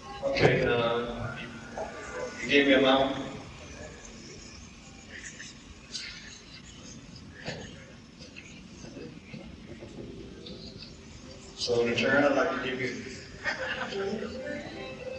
Okay, you gave me a amount. So in return, I'd like to give you